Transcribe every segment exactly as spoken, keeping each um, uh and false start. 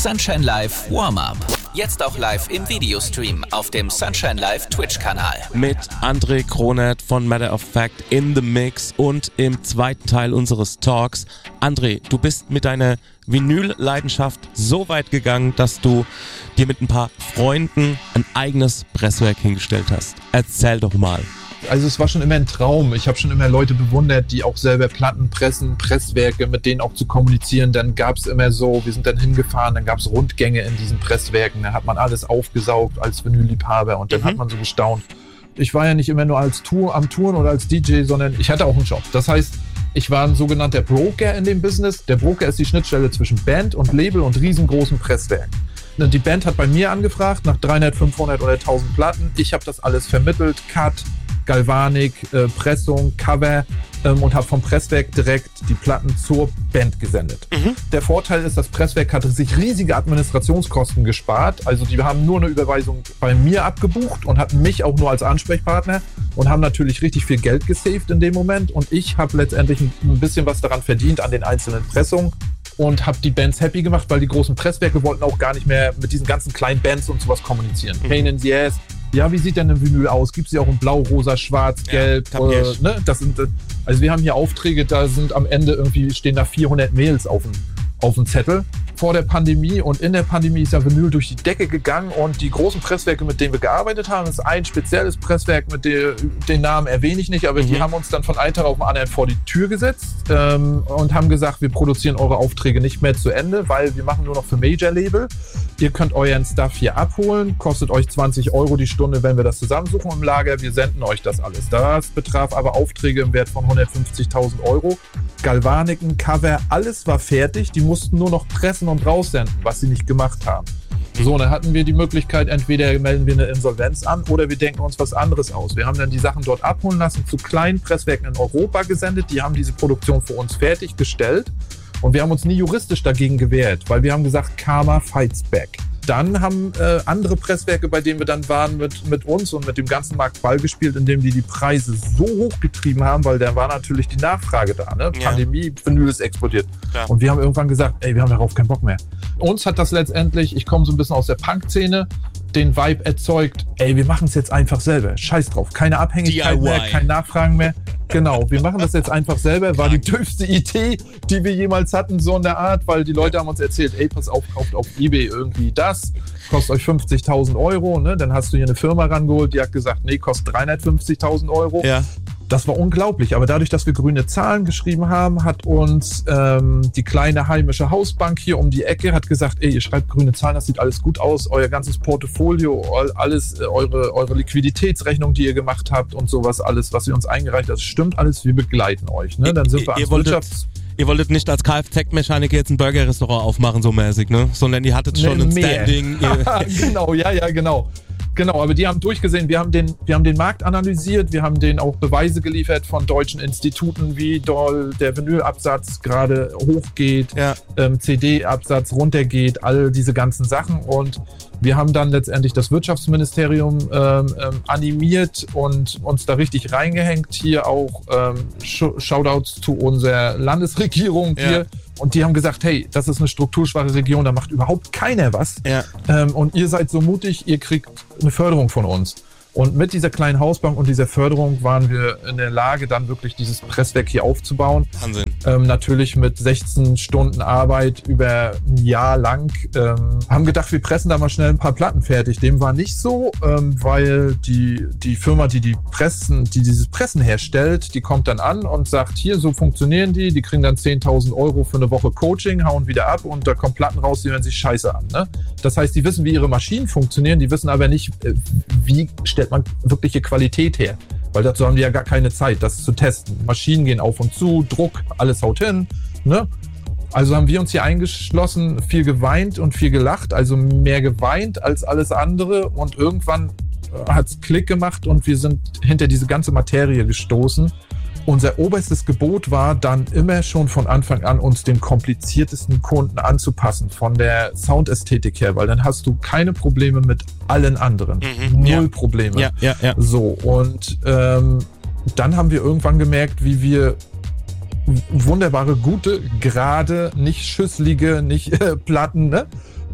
Sunshine Live Warm-Up. Jetzt auch live im Videostream auf dem Sunshine Live Twitch-Kanal. Mit André Kronert von Matter of Fact in the Mix und im zweiten Teil unseres Talks. André, du bist mit deiner Vinyl-Leidenschaft so weit gegangen, dass du dir mit ein paar Freunden ein eigenes Presswerk hingestellt hast. Erzähl doch mal. Also es war schon immer ein Traum. Ich habe schon immer Leute bewundert, die auch selber Platten pressen, Presswerke, mit denen auch zu kommunizieren. Dann gab es immer so, wir sind dann hingefahren, dann gab es Rundgänge in diesen Presswerken. Da hat man alles aufgesaugt als Vinylliebhaber und dann mhm. hat man so gestaunt. Ich war ja nicht immer nur als Tour, am Touren oder als D J, sondern ich hatte auch einen Job. Das heißt, ich war ein sogenannter Broker in dem Business. Der Broker ist die Schnittstelle zwischen Band und Label und riesengroßen Presswerken. Die Band hat bei mir angefragt, nach dreihundert, fünfhundert oder tausend Platten. Ich habe das alles vermittelt, Cut, Galvanik, äh, Pressung, Cover ähm, und habe vom Presswerk direkt die Platten zur Band gesendet. Mhm. Der Vorteil ist, das Presswerk hatte sich riesige Administrationskosten gespart. Also die haben nur eine Überweisung bei mir abgebucht und hatten mich auch nur als Ansprechpartner und haben natürlich richtig viel Geld gesaved in dem Moment. Und ich habe letztendlich ein, ein bisschen was daran verdient an den einzelnen Pressungen und habe die Bands happy gemacht, weil die großen Presswerke wollten auch gar nicht mehr mit diesen ganzen kleinen Bands und sowas kommunizieren. Mhm. Pain in the Ass. Ja, wie sieht denn ein Vinyl aus? Gibt es sie auch in Blau, Rosa, Schwarz, Gelb? Ja, äh, ne? Das sind, also wir haben hier Aufträge, da sind am Ende irgendwie, stehen da vierhundert Mails auf dem, auf dem Zettel. Vor der Pandemie und in der Pandemie ist ja Vinyl durch die Decke gegangen und die großen Presswerke, mit denen wir gearbeitet haben, ist ein spezielles Presswerk, mit dem, den Namen erwähne ich nicht, aber mhm. die haben uns dann von einem Tag auf den anderen vor die Tür gesetzt ähm, und haben gesagt, wir produzieren eure Aufträge nicht mehr zu Ende, weil wir machen nur noch für Major-Label. Ihr könnt euren Stuff hier abholen, kostet euch zwanzig Euro die Stunde, wenn wir das zusammensuchen im Lager. Wir senden euch das alles. Das betraf aber Aufträge im Wert von hundertfünfzigtausend Euro. Galvaniken, Cover, alles war fertig. Die mussten nur noch pressen und raussenden, was sie nicht gemacht haben. So, dann hatten wir die Möglichkeit, entweder melden wir eine Insolvenz an oder wir denken uns was anderes aus. Wir haben dann die Sachen dort abholen lassen, zu kleinen Presswerken in Europa gesendet. Die haben diese Produktion für uns fertiggestellt. Und wir haben uns nie juristisch dagegen gewehrt, weil wir haben gesagt, Karma fights back. Dann haben äh, andere Presswerke, bei denen wir dann waren, mit, mit uns und mit dem ganzen Markt Ball gespielt, indem die die Preise so hochgetrieben haben, weil da war natürlich die Nachfrage da. Ne? Ja. Pandemie, Vinyl ist explodiert. Ja. Und wir haben irgendwann gesagt, ey, wir haben darauf keinen Bock mehr. Uns hat das letztendlich, ich komme so ein bisschen aus der Punk-Szene, den Vibe erzeugt, ey, wir machen es jetzt einfach selber. Scheiß drauf, keine Abhängigkeit mehr, kein Nachfragen mehr. Genau, wir machen das jetzt einfach selber. War die dürfste Idee, die wir jemals hatten, so in der Art, weil die Leute haben uns erzählt, ey, pass auf, kauft auf eBay irgendwie das, kostet euch fünfzigtausend Euro, ne? Dann hast du hier eine Firma rangeholt, die hat gesagt, nee, kostet dreihundertfünfzigtausend Euro. Ja. Das war unglaublich, aber dadurch, dass wir grüne Zahlen geschrieben haben, hat uns ähm, die kleine heimische Hausbank hier um die Ecke hat gesagt, ey, ihr schreibt grüne Zahlen, das sieht alles gut aus, euer ganzes Portfolio, alles, eure, eure Liquiditätsrechnung, die ihr gemacht habt und sowas, alles, was ihr uns eingereicht habt, stimmt alles, wir begleiten euch. Ne? Dann sind wir ihr, wolltet, ihr wolltet nicht als Kfz-Mechaniker jetzt ein Burger-Restaurant aufmachen, so mäßig, ne? Sondern ihr hattet schon ein Standing. Genau, ja, ja, genau. Genau, aber die haben durchgesehen, wir haben, den, wir haben den Markt analysiert, wir haben denen auch Beweise geliefert von deutschen Instituten, wie doll der Vinylabsatz gerade hochgeht, ja. ähm, C D-Absatz runtergeht, all diese ganzen Sachen. Und wir haben dann letztendlich das Wirtschaftsministerium ähm, ähm, animiert und uns da richtig reingehängt. Hier auch ähm, Sh- Shoutouts zu unserer Landesregierung hier. Ja. Und die haben gesagt, hey, das ist eine strukturschwache Region, da macht überhaupt keiner was. Ja. Ähm, und ihr seid so mutig, ihr kriegt eine Förderung von uns. Und mit dieser kleinen Hausbank und dieser Förderung waren wir in der Lage, dann wirklich dieses Presswerk hier aufzubauen. Wahnsinn. Ähm, natürlich mit sechzehn Stunden Arbeit über ein Jahr lang. Ähm, haben gedacht, wir pressen da mal schnell ein paar Platten fertig. Dem war nicht so, ähm, weil die, die Firma, die, die, Pressen, die dieses Pressen herstellt, die kommt dann an und sagt, hier, so funktionieren die. Die kriegen dann zehntausend Euro für eine Woche Coaching, hauen wieder ab und da kommen Platten raus, die hören sich scheiße an. Ne? Das heißt, die wissen, wie ihre Maschinen funktionieren, die wissen aber nicht, wie stellt man wirkliche Qualität her. Weil dazu haben die ja gar keine Zeit, das zu testen. Maschinen gehen auf und zu, Druck, alles haut hin. Ne? Also haben wir uns hier eingeschlossen, viel geweint und viel gelacht. Also mehr geweint als alles andere. Und irgendwann hat es Klick gemacht und wir sind hinter diese ganze Materie gestoßen. Unser oberstes Gebot war dann immer schon von Anfang an, uns dem kompliziertesten Kunden anzupassen, von der Soundästhetik her, weil dann hast du keine Probleme mit allen anderen. Mhm, Null ja. Probleme. Ja, ja, ja. So, und ähm, dann haben wir irgendwann gemerkt, wie wir wunderbare, gute, gerade, nicht schüsslige, nicht äh, Platten, ne?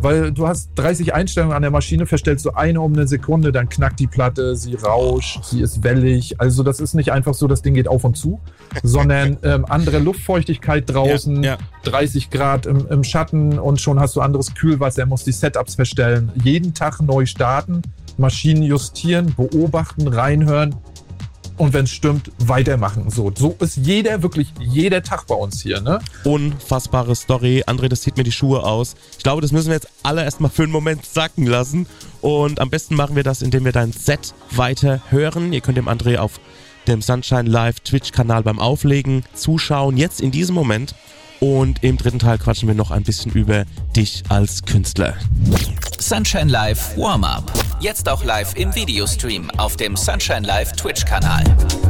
Weil du hast dreißig Einstellungen an der Maschine, verstellst du eine um eine Sekunde, dann knackt die Platte, sie rauscht, sie ist wellig. Also das ist nicht einfach so, das Ding geht auf und zu, sondern ähm, andere Luftfeuchtigkeit draußen, ja, ja. dreißig Grad im, im Schatten und schon hast du anderes Kühlwasser, musst die Setups verstellen. Jeden Tag neu starten, Maschinen justieren, beobachten, reinhören. Und wenn es stimmt, weitermachen. So, so ist jeder, wirklich jeder Tag bei uns hier, ne? Unfassbare Story. André, das zieht mir die Schuhe aus. Ich glaube, das müssen wir jetzt alle erstmal für einen Moment sacken lassen. Und am besten machen wir das, indem wir dein Set weiter hören. Ihr könnt dem André auf dem Sunshine Live Twitch-Kanal beim Auflegen zuschauen. Jetzt in diesem Moment. Und im dritten Teil quatschen wir noch ein bisschen über dich als Künstler. Sunshine Live Warm-Up. Jetzt auch live im Videostream auf dem Sunshine Live Twitch-Kanal.